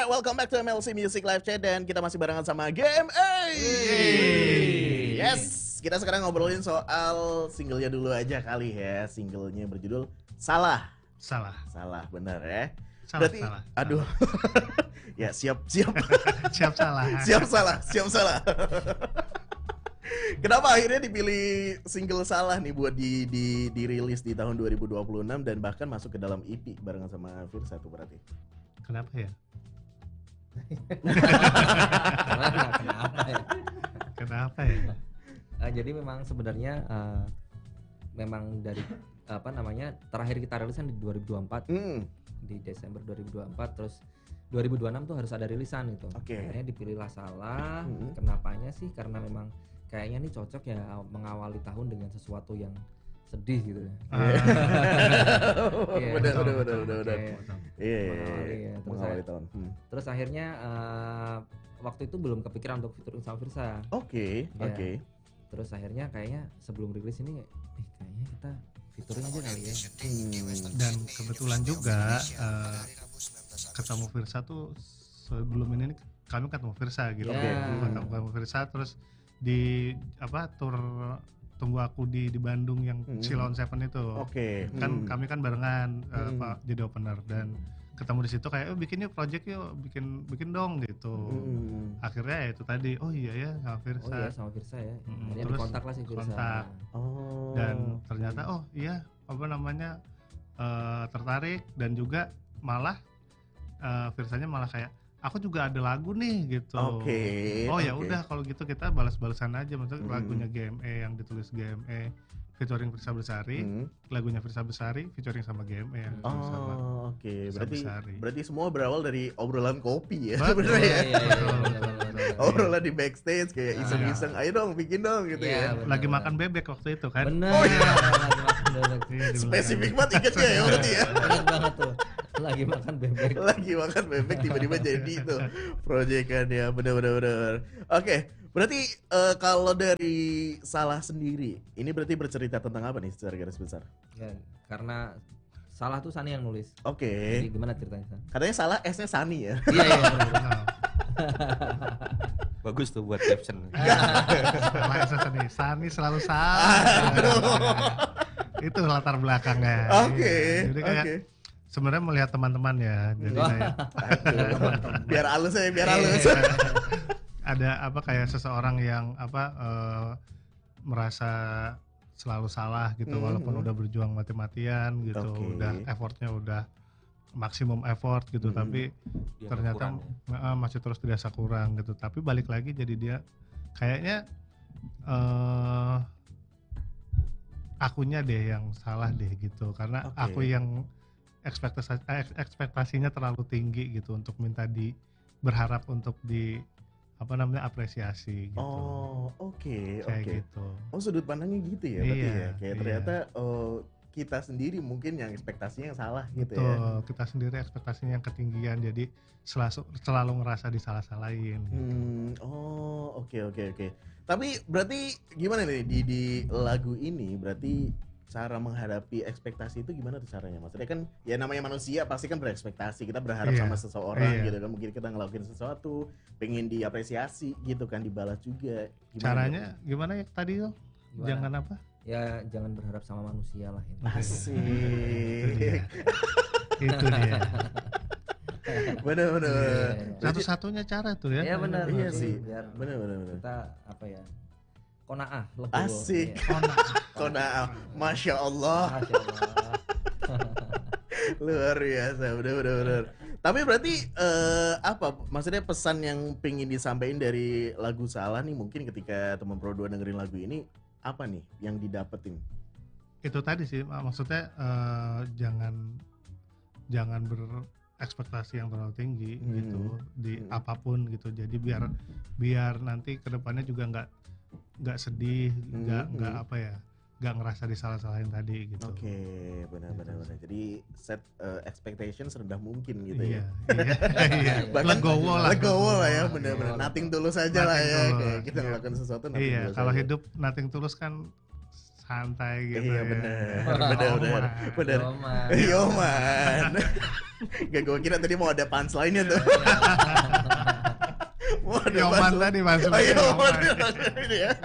Alright, welcome back to MLC Music Live Chat dan kita masih barengan sama GMA. Yes, kita sekarang ngobrolin soal singlenya dulu aja kali ya. Singlenya berjudul Salah, bener ya. Berarti, salah. aduh, ya siap salah. Kenapa akhirnya dipilih single Salah nih buat dirilis di tahun 2026 dan bahkan masuk ke dalam EP barengan sama Firsa tuh berarti? Kenapa ya? Kenapa ya? Jadi memang sebenarnya memang dari terakhir kita rilis kan di 2024 di Desember 2024, terus 2026 tuh harus ada rilisan gitu. Akhirnya dipilihlah Salah. Kenapanya sih? Karena memang kayaknya nih cocok ya mengawali tahun dengan sesuatu yang sedih gitu ya. Benar. Iya. Mengawali tahun. Terus akhirnya waktu itu belum kepikiran untuk featuring sama Firsa. Oke. Terus akhirnya kayaknya sebelum rilis ini kayaknya kita featuring aja kali ya. Dan kebetulan juga ketemu Firsa tuh sebelum ini kami ketemu Firsa gitu. Ketemu Firsa terus di tour Tunggu Aku di Bandung yang Silon Seven itu. Kan kami kan barengan Pak jadi opener dan ketemu di situ kayak bikin yuk project yuk, bikin dong gitu. Akhirnya ya itu tadi, oh iya ya sama Firsa. Oh iya sama Firsa ya. Terus kontak lah si Firsa. Kontak. Dan ternyata tertarik dan juga malah Firsanya malah kayak aku juga ada lagu nih gitu. Oh ya udah kalau gitu kita balas-balasan aja, maksudnya lagunya GME yang ditulis GME featuring Firsa Besari, lagunya Firsa Besari featuring sama GME yang sama. Berarti semua berawal dari obrolan kopi ya. Betul. Iya. Obrolan di backstage kayak iseng-iseng, ayo dong bikin dong gitu ya. Lagi makan bebek waktu itu kan. Bener. Lagi makan bebek. Spesifik banget ikatnya ya berarti ya. Bener banget tuh. Lagi makan bebek tiba-tiba jadi tuh proyekannya, bener. Oke, berarti kalau dari Salah sendiri ini berarti bercerita tentang apa nih secara garis besar? Ya, karena Salah tuh Sani yang nulis. Jadi gimana ceritanya? Katanya Salah S-nya Sani ya. Iya. Bagus tuh buat caption. Sani selalu salah. Itu latar belakangnya. Jadi kayak sebenarnya melihat teman-teman ya, jadi kayak biar halus. Ada kayak seseorang yang merasa selalu salah gitu, walaupun udah berjuang mati-matian gitu, udah effortnya udah maksimum effort gitu, tapi dia ternyata masih terus dirasa kurang gitu. Tapi balik lagi jadi dia kayaknya akunya deh yang salah deh gitu, karena aku yang ekspektasinya terlalu tinggi gitu untuk minta berharap untuk apresiasi gitu. Oke. Gitu. Sudut pandangnya gitu ya berarti ya. Kayak ternyata kita sendiri mungkin yang ekspektasinya yang salah gitu ya. Betul, kita sendiri ekspektasinya yang ketinggian, jadi selalu ngerasa disalah-salahin gitu. Oke. Tapi berarti gimana nih di lagu ini, berarti cara menghadapi ekspektasi itu gimana tuh caranya? Maksudnya kan ya namanya manusia pasti kan berekspektasi, kita berharap sama seseorang gitu kan, mungkin kita ngelakuin sesuatu pengen diapresiasi gitu kan, dibalas juga. Caranya gimana ya tadi tuh? Jangan apa? Ya jangan berharap sama manusia lah ini. Asik. Itu dia. Bener. Satu-satunya cara tuh ya. Iya benar. Iya sih. Benar. Kita Qanaah legowo. Asik. Qanaah. Masya Allah. Luar biasa, bener. Tapi berarti maksudnya pesan yang pengen disampaikan dari lagu Salah nih, mungkin ketika teman Pro 2 dengerin lagu ini, apa nih yang didapetin? Itu tadi sih, maksudnya jangan berekspektasi yang terlalu tinggi gitu di apapun gitu. Jadi biar nanti kedepannya juga nggak sedih, nggak ngerasa disalah-salahin tadi gitu. Oke, benar. Jadi set expectation serendah mungkin gitu ya. Iya. Legowo lah ya, benar. Nothing tulus aja lah ya. Kayak kita melakukan sesuatu nothing tulus. Kalau hidup nothing tulus kan santai gitu. Iya, benar. Yoman. Gak, gue kira tadi mau ada punchline-nya tuh. Mau ada Yoman punchline. tadi masuk. Oh iya, ini ya.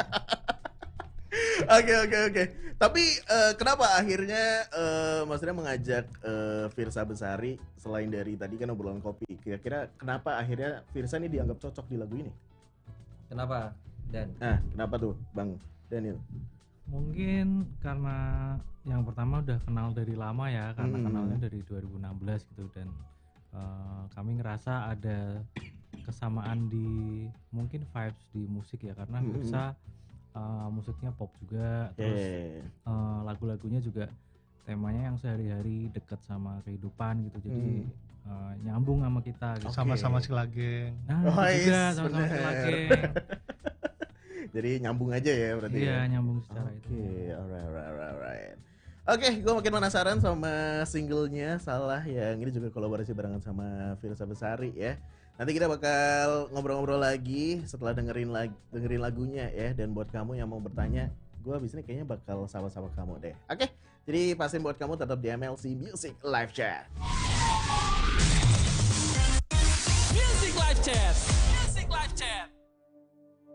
Oke. Tapi kenapa akhirnya maksudnya mengajak Firsa Besari selain dari tadi kan obrolan kopi? Kira-kira kenapa akhirnya Firsa ini dianggap cocok di lagu ini? Kenapa? Dan Kenapa tuh, Bang Daniel? Mungkin karena yang pertama udah kenal dari lama ya, karena kenalnya dari 2016 gitu, dan kami ngerasa ada kesamaan di mungkin vibes di musik ya, karena Firsa musiknya pop juga, terus lagu-lagunya juga temanya yang sehari-hari dekat sama kehidupan gitu, jadi nyambung sama kita gitu. Sama-sama si Lageng. Nah, itu juga sama-sama si Lageng. Jadi nyambung aja ya berarti. Iya, ya? nyambung secara itu. Oke, alright. Oke, gue makin penasaran sama singlenya Salah yang ini juga kolaborasi barengan sama Firsa Besari ya. Nanti kita bakal ngobrol-ngobrol lagi setelah dengerin lagunya ya. Dan buat kamu yang mau bertanya, gue abis ini kayaknya bakal sama-sama kamu deh. Oke, jadi pastiin buat kamu tetap di MLC Music Live Chat.